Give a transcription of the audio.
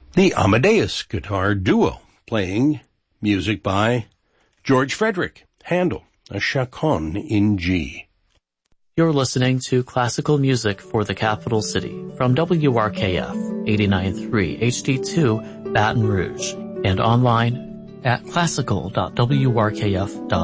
The Amadeus Guitar Duo, playing music by George Frederick Handel, a chaconne in G. You're listening to classical music for the capital city from WRKF 89.3 HD2 Baton Rouge and online at classical.wrkf.org.